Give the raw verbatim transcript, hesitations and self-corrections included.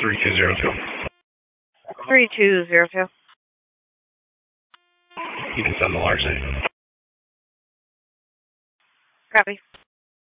three two zero two. three two zero two. You can send the large name. Copy.